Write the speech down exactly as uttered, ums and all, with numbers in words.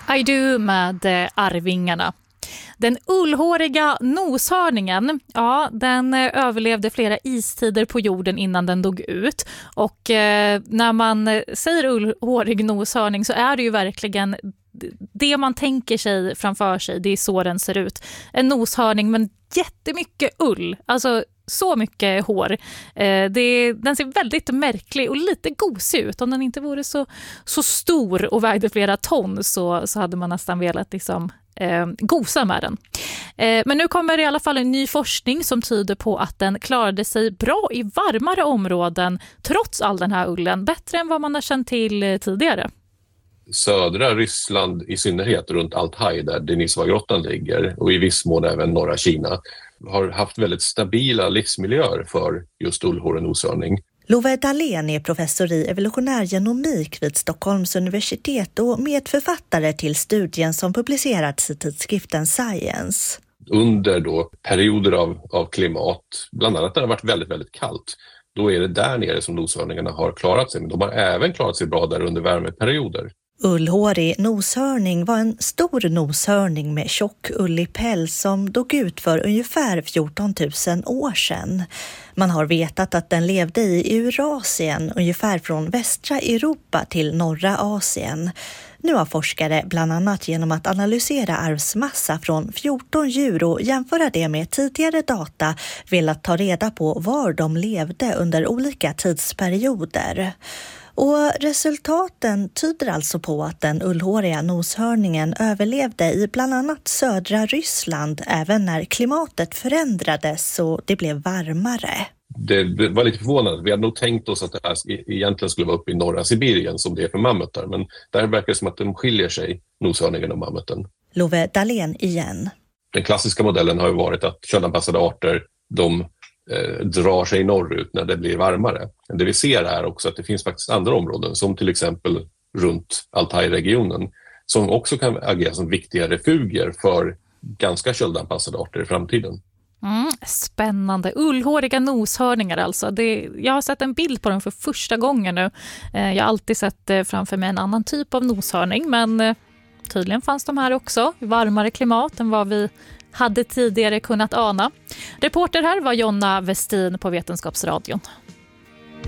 I do med eh, Arvingarna. Den ullhåriga noshörningen, ja, den eh, överlevde flera istider på jorden innan den dog ut. Och eh, när man eh, säger ullhårig noshörning så är det ju verkligen det man tänker sig framför sig. Det är så den ser ut. En noshörning men jättemycket ull, alltså så mycket hår. Eh, det, den ser väldigt märklig och lite gosig ut. Om den inte vore så, så stor och vägde flera ton så, så hade man nästan velat liksom, eh, gosa med den. Eh, men nu kommer i alla fall en ny forskning som tyder på att den klarade sig bra i varmare områden trots all den här ullen. Bättre än vad man har känt till eh, tidigare. Södra Ryssland i synnerhet runt Altaj där Denisova-grottan ligger och i viss mån även norra Kina har haft väldigt stabila livsmiljöer för just ullhår och noshörning. Love Dahlén är professor i evolutionär genomik vid Stockholms universitet och medförfattare till studien som publicerats i tidskriften Science. Under då perioder av, av klimat, bland annat när det har varit väldigt, väldigt kallt, då är det där nere som noshörningarna har klarat sig. Men de har även klarat sig bra där under värmeperioder. Ullhårig noshörning var en stor noshörning med tjock ullig päls som dog ut för ungefär fjorton tusen år sedan. Man har vetat att den levde i Eurasien, ungefär från västra Europa till norra Asien. Nu har forskare bland annat genom att analysera arvsmassa från fjorton djur och jämföra det med tidigare data velat ta reda på var de levde under olika tidsperioder. Och resultaten tyder alltså på att den ullhåriga noshörningen överlevde i bland annat södra Ryssland även när klimatet förändrades och det blev varmare. Det var lite förvånande. Vi hade nog tänkt oss att det här egentligen skulle vara uppe i norra Sibirien som det är för mammutar. Men där verkar det som att de skiljer sig, noshörningen och mammuten. Love Dahlén igen. Den klassiska modellen har ju varit att könanpassade arter, de eh, drar sig norrut när det blir varmare. Men det vi ser är också att det finns faktiskt andra områden, som till exempel runt Altaj-regionen, som också kan agera som viktiga refugier för ganska köldanpassade arter i framtiden. Mm, spännande. Ullhåriga noshörningar alltså. Det, jag har sett en bild på dem för första gången nu. Eh, jag har alltid sett eh, framför mig en annan typ av noshörning, men eh, tydligen fanns de här också i varmare klimat än vad vi hade tidigare kunnat ana. Reporter här var Jonna Westin på Vetenskapsradion.